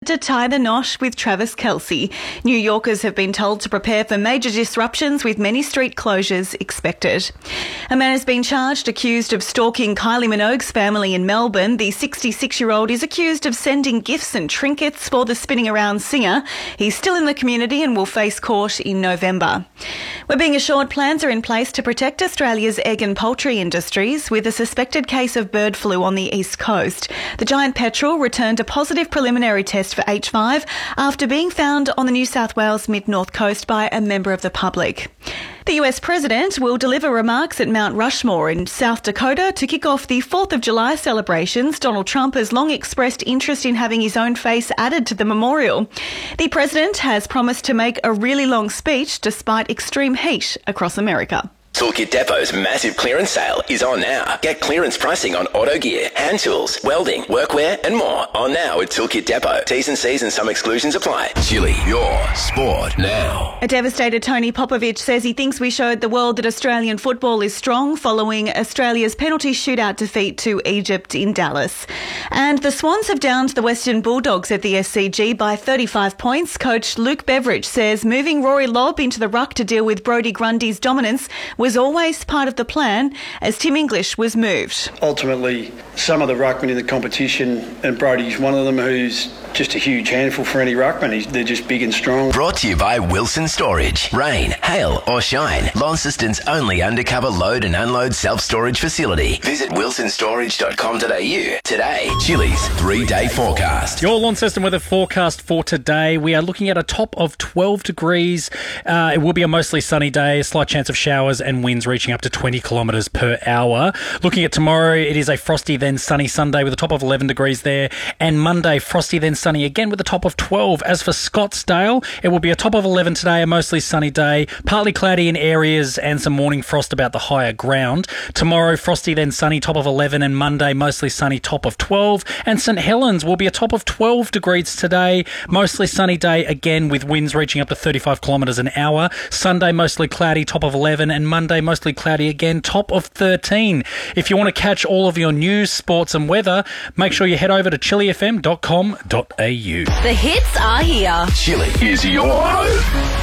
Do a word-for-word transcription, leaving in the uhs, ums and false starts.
to tie the knot with Travis Kelce. New Yorkers have been told to prepare for major disruptions with many street closures expected. A man has been charged accused of stalking Kylie Minogue's family in Melbourne. The sixty-six-year-old is accused of sending gifts and trinkets for the spinning around singer. He's still in the community and will face court in November. We're being assured plans are in place to protect Australia's egg and poultry industries with a suspected case of bird flu on the east coast. The giant petrel returned a positive preliminary test for H five after being found on the New South Wales mid-north coast by a member of the public. The U S President will deliver remarks at Mount Rushmore in South Dakota to kick off the fourth of July celebrations. Donald Trump has long expressed interest in having his own face added to the memorial. The President has promised to make a really long speech despite extreme heat across America. Toolkit Depot's massive clearance sale is on now. Get clearance pricing on auto gear, hand tools, welding, workwear and more on now at Toolkit Depot. T's and C's and some exclusions apply. Chili, your sport now. A devastated Tony Popovich says he thinks we showed the world that Australian football is strong following Australia's penalty shootout defeat to Egypt in Dallas. And the Swans have downed the Western Bulldogs at the S C G by thirty-five points. Coach Luke Beveridge says moving Rory Lobb into the ruck to deal with Brodie Grundy's dominance was always part of the plan as Tim English was moved. Ultimately, some of the ruckmen in the competition, and Brodie's one of them, who's just a huge handful for any ruckman. He's, they're just big and strong. Brought to you by Wilson Storage. Rain, hail or shine, Launceston's only undercover load and unload self-storage facility. Visit wilson storage dot com dot a u today. Chili's three-day forecast. Your Launceston weather forecast for today. We are looking at a top of twelve degrees. Uh, it will be a mostly sunny day, a slight chance of showers and winds reaching up to twenty kilometres per hour. Looking at tomorrow, it is a frosty then sunny Sunday with a top of eleven degrees there, and Monday frosty then sunny again with a top of twelve. As for Scottsdale, it will be a top of eleven today, a mostly sunny day, partly cloudy in areas and some morning frost about the higher ground. Tomorrow frosty then sunny, top of eleven, and Monday mostly sunny, top of twelve. And St Helens will be a top of twelve degrees today, mostly sunny day again with winds reaching up to thirty-five kilometres an hour. Sunday mostly cloudy, top of eleven, and Monday mostly cloudy again, top of thirteen. If you want to catch all of your news, sports and weather, make sure you head over to chili f m dot com dot a u. The hits are here. Chili is your home.